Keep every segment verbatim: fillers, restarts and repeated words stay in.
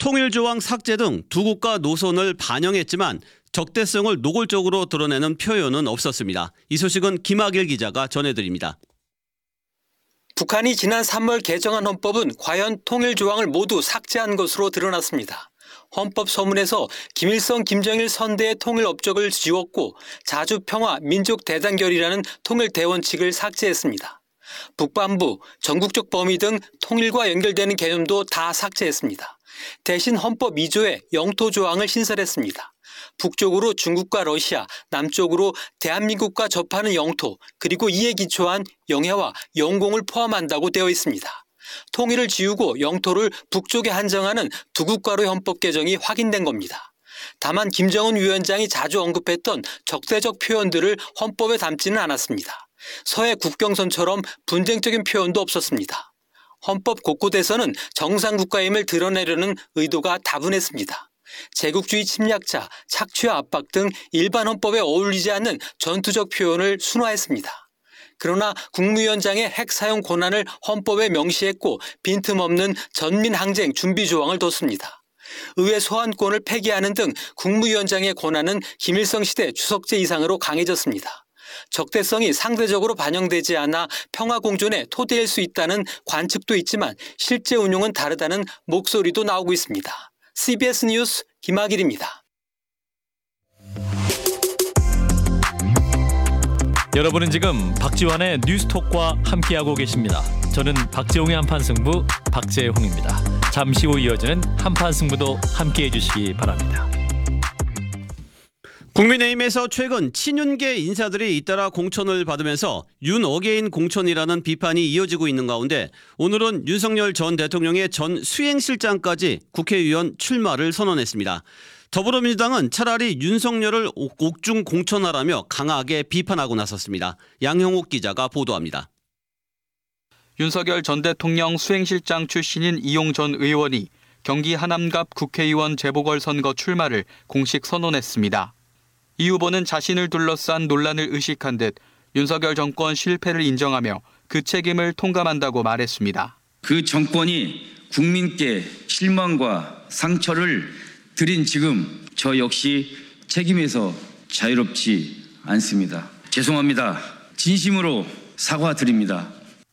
통일조항 삭제 등 두 국가 노선을 반영했지만 적대성을 노골적으로 드러내는 표현은 없었습니다. 이 소식은 김학일 기자가 전해드립니다. 북한이 지난 삼월 개정한 헌법은 과연 통일조항을 모두 삭제한 것으로 드러났습니다. 헌법 서문에서 김일성, 김정일 선대의 통일 업적을 지웠고 자주평화, 민족대단결이라는 통일 대원칙을 삭제했습니다. 북반부, 전국적 범위 등 통일과 연결되는 개념도 다 삭제했습니다. 대신 헌법 이 조에 영토 조항을 신설했습니다. 북쪽으로 중국과 러시아, 남쪽으로 대한민국과 접하는 영토, 그리고 이에 기초한 영해와 영공을 포함한다고 되어 있습니다. 통일을 지우고 영토를 북쪽에 한정하는 두 국가로의 헌법 개정이 확인된 겁니다. 다만 김정은 위원장이 자주 언급했던 적대적 표현들을 헌법에 담지는 않았습니다. 서해 국경선처럼 분쟁적인 표현도 없었습니다. 헌법 곳곳에서는 정상국가임을 드러내려는 의도가 다분했습니다. 제국주의 침략자, 착취와 압박 등 일반 헌법에 어울리지 않는 전투적 표현을 순화했습니다. 그러나 국무위원장의 핵 사용 권한을 헌법에 명시했고 빈틈없는 전민항쟁 준비 조항을 뒀습니다. 의회 소환권을 폐기하는 등 국무위원장의 권한은 김일성 시대 추석제 이상으로 강해졌습니다. 적대성이 상대적으로 반영되지 않아 평화공존의 토대일 수 있다는 관측도 있지만 실제 운용은 다르다는 목소리도 나오고 있습니다. 씨비에스 뉴스 김학일입니다. 여러분은 지금 박지원의 뉴스톡과 함께하고 계십니다. 저는 박재홍의 한판승부 박재홍입니다. 잠시 후 이어지는 한판승부도 함께해 주시기 바랍니다. 국민의힘에서 최근 친윤계 인사들이 잇따라 공천을 받으면서 윤 어게인 공천이라는 비판이 이어지고 있는 가운데 오늘은 윤석열 전 대통령의 전 수행실장까지 국회의원 출마를 선언했습니다. 더불어민주당은 차라리 윤석열을 옥중 공천하라며 강하게 비판하고 나섰습니다. 양형욱 기자가 보도합니다. 윤석열 전 대통령 수행실장 출신인 이용 전 의원이 경기 하남갑 국회의원 재보궐선거 출마를 공식 선언했습니다. 이 후보는 자신을 둘러싼 논란을 의식한 듯 윤석열 정권 실패를 인정하며 그 책임을 통감한다고 말했습니다. 그 정권이 국민께 실망과 상처를 드린 지금 저 역시 책임에서 자유롭지 않습니다. 죄송합니다. 진심으로 사과드립니다.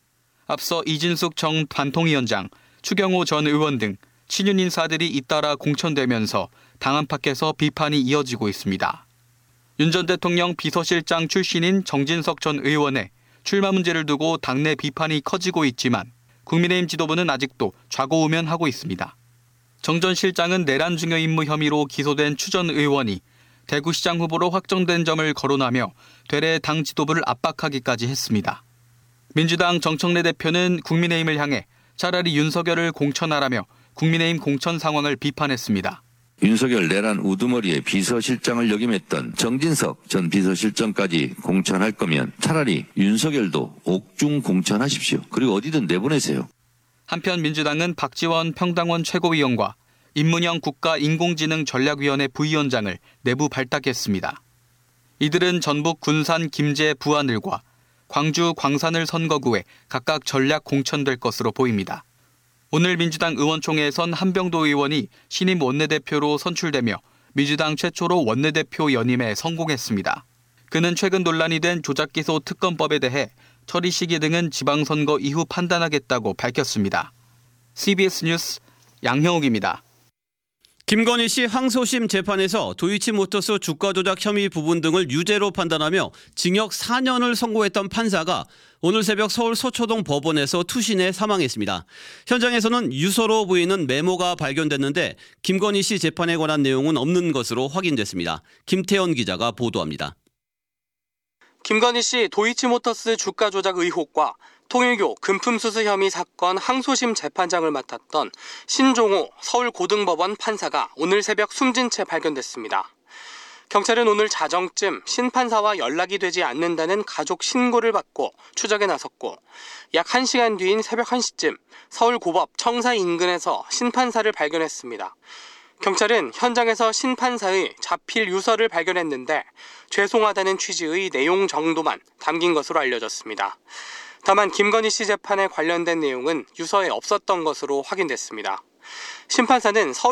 앞서 이진숙 전 반통위원장, 추경호 전 의원 등 친윤 인사들이 잇따라 공천되면서 당 안팎에서 비판이 이어지고 있습니다. 윤 전 대통령 비서실장 출신인 정진석 전 의원의 출마 문제를 두고 당내 비판이 커지고 있지만 국민의힘 지도부는 아직도 좌고우면하고 있습니다. 정 전 실장은 내란 증여 임무 혐의로 기소된 추 전 의원이 대구시장 후보로 확정된 점을 거론하며 되레 당 지도부를 압박하기까지 했습니다. 민주당 정청래 대표는 국민의힘을 향해 차라리 윤석열을 공천하라며 국민의힘 공천 상황을 비판했습니다. 윤석열 내란 우두머리에 비서실장을 역임했던 정진석 전 비서실장까지 공천할 거면 차라리 윤석열도 옥중 공천하십시오. 그리고 어디든 내보내세요. 한편 민주당은 박지원 평당원 최고위원과 임문영 국가인공지능전략위원회 부위원장을 내부 발탁했습니다. 이들은 전북 군산 김제 부하늘과 광주 광산을 선거구에 각각 전략 공천될 것으로 보입니다. 오늘 민주당 의원총회에선 한병도 의원이 신임 원내대표로 선출되며 민주당 최초로 원내대표 연임에 성공했습니다. 그는 최근 논란이 된 조작기소 특검법에 대해 처리 시기 등은 지방선거 이후 판단하겠다고 밝혔습니다. 씨비에스 뉴스 양형욱입니다. 김건희 씨 항소심 재판에서 도이치모터스 주가 조작 혐의 부분 등을 유죄로 판단하며 징역 사 년을 선고했던 판사가 오늘 새벽 서울 서초동 법원에서 투신해 사망했습니다. 현장에서는 유서로 보이는 메모가 발견됐는데 김건희 씨 재판에 관한 내용은 없는 것으로 확인됐습니다. 김태현 기자가 보도합니다. 김건희 씨 도이치모터스 주가 조작 의혹과 통일교 금품수수 혐의 사건 항소심 재판장을 맡았던 신종호 서울고등법원 판사가 오늘 새벽 숨진 채 발견됐습니다. 경찰은 오늘 자정쯤 신 판사와 연락이 되지 않는다는 가족 신고를 받고 추적에 나섰고 약 한 시간 뒤인 새벽 한 시쯤 서울고법 청사 인근에서 신 판사를 발견했습니다. 경찰은 현장에서 신 판사의 자필 유서를 발견했는데 죄송하다는 취지의 내용 정도만 담긴 것으로 알려졌습니다. 다만 김건희 씨 재판에 관련된 내용은 유서에 없었던 것으로 확인됐습니다. 신 판사는